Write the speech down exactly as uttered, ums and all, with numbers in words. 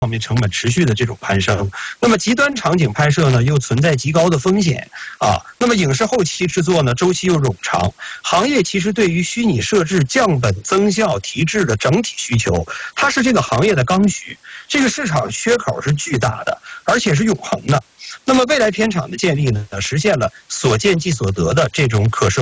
方面成本持续的这种攀升。那么极端场景拍摄呢，又存在极高的风险啊。那么影视后期制作呢，周期又冗长。行业其实对于虚拟摄制降本增效提质的整体需求，它是这个行业的刚需。这个市场缺口是巨大的，而且是永恒的。那么未来片场的建立呢，实现了所见即所得的这种可视